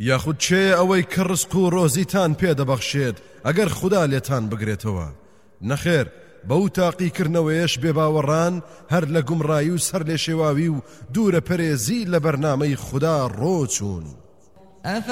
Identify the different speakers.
Speaker 1: یاخود چێ ئەوەی کە ڕزق و ڕۆزیتان پێدەبەخشێت ئەگەر خوددا لێتان بگرێتەوە؟ نەخێر، بەو تاقیکردنەوەیەش بێباوەڕان هەر لە گومڕایی و سەر لێ شێواوی و دوورە پەرێزی لە بەرنامەی خوددا ڕۆچوون.